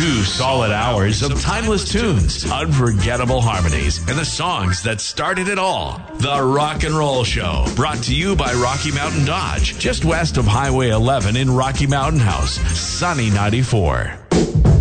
2 solid hours of timeless tunes, unforgettable harmonies, and the songs that started it all. The Rock and Roll Show, brought to you by Rocky Mountain Dodge, just west of Highway 11 in Rocky Mountain House, Sunny 94.